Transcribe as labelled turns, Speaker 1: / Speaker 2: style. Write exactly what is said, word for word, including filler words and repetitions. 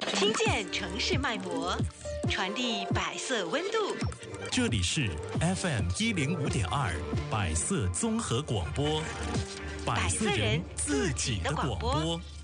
Speaker 1: 听见城市脉搏，传递百色温度。
Speaker 2: 这里是 F M 一零五点二百色综合广播，百色人自己的广播。